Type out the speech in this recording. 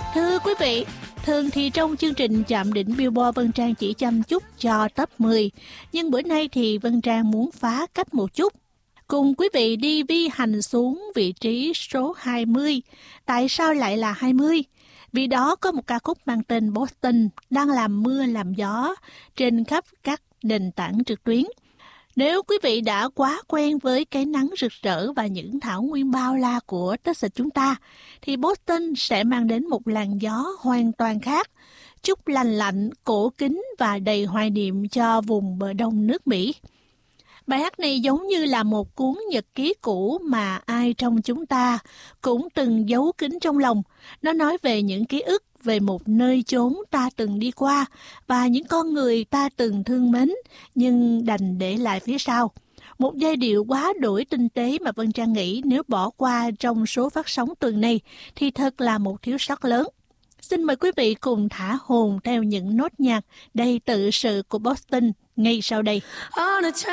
Thưa quý vị, thường thì trong chương trình Chạm đỉnh Billboard, Vân Trang chỉ chăm chút cho top 10. Nhưng bữa nay thì Vân Trang muốn phá cách một chút. Cùng quý vị đi vi hành xuống vị trí số 20. Tại sao lại là 20? Vì đó có một ca khúc mang tên Boston đang làm mưa làm gió trên khắp các nền tảng trực tuyến. Nếu quý vị đã quá quen với cái nắng rực rỡ và những thảo nguyên bao la của Texas chúng ta, thì Boston sẽ mang đến một làn gió hoàn toàn khác, chút lành lạnh, cổ kính và đầy hoài niệm cho vùng bờ đông nước Mỹ. Bài hát này giống như là một cuốn nhật ký cũ mà ai trong chúng ta cũng từng giấu kín trong lòng. Nó nói về những ký ức, về một nơi chốn ta từng đi qua và những con người ta từng thương mến nhưng đành để lại phía sau. Một giai điệu quá đổi tinh tế mà Vân Trang nghĩ nếu bỏ qua trong số phát sóng tuần này thì thật là một thiếu sót lớn. Xin mời quý vị cùng thả hồn theo những nốt nhạc đầy tự sự của Boston ngay sau đây.